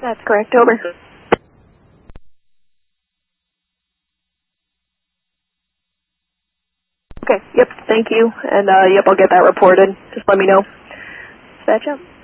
That's correct. Over. Okay, yep, thank you. And, yep, I'll get that reported. Just let me know. Dispatch up.